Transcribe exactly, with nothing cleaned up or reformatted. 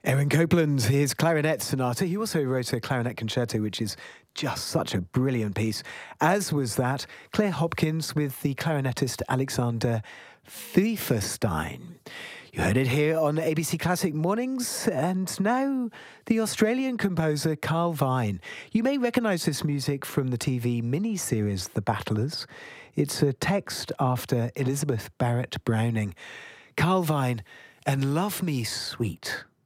Aaron Copland, his clarinet sonata. He also wrote a clarinet concerto, which is just such a brilliant piece, as was that Claire Hopkins with the clarinetist Alexander Feuerstein. You heard it here on A B C Classic Mornings, and now the Australian composer Carl Vine. You may recognise this music from the T V miniseries The Battlers. It's a text after Elizabeth Barrett Browning. Carl Vine and Love Me Sweet.